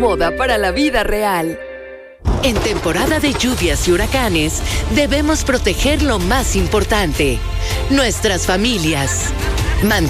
moda para la vida real. En temporada de lluvias y huracanes, debemos proteger lo más importante, nuestras familias.